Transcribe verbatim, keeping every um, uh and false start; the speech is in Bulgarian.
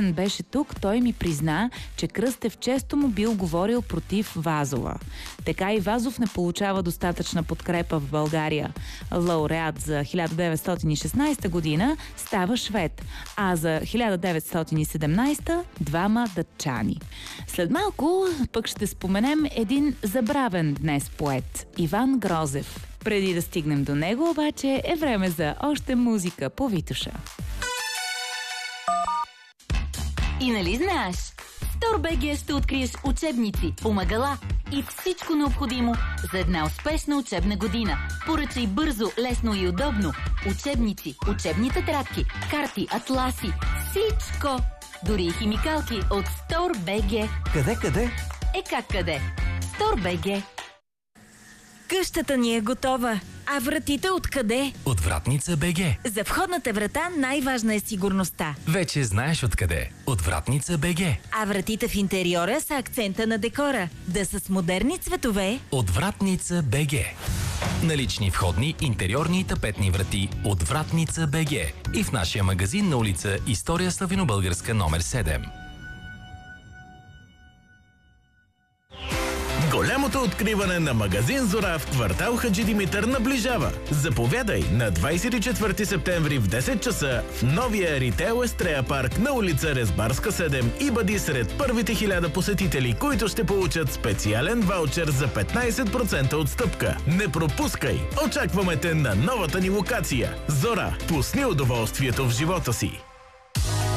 Иван беше тук, той ми призна, че Кръстев често му бил говорил против Вазова. Така и Вазов не получава достатъчна подкрепа в България. Лауреат за хиляда деветстотин и шестнадесета година става швед, а за хиляда деветстотин и седемнадесета двама датчани. След малко пък ще споменем един забравен днес поет – Иван Грозев. Преди да стигнем до него, обаче, е време за още музика по Витоша. И нали знаеш? В Tor.bg ще откриеш учебници, помагала и всичко необходимо за една успешна учебна година. Поръчай бързо, лесно и удобно. Учебници, учебни тетрадки, карти, атласи, всичко! Дори и химикалки от Tor.bg. Къде, къде? Е как къде? Tor.bg. Къщата ни е готова. А вратите откъде? От Вратница БГ. За входната врата най-важна е сигурността. Вече знаеш откъде. От Вратница БГ. А вратите в интериора са акцента на декора. Да са с модерни цветове. От Вратница БГ. Налични входни, интериорни и тапетни врати от Вратница БГ. И в нашия магазин на улица История Славянобългарска номер седем. Голямото откриване на магазин Зора в квартал Хаджи Димитър наближава. Заповядай на двадесет и четвърти септември в десет часа в новия ритейл Естрея парк на улица Резбарска седем и бъди сред първите хиляда посетители, които ще получат специален ваучер за петнадесет процента отстъпка. Не пропускай! Очакваме те на новата ни локация. Зора, пусни удоволствието в живота си!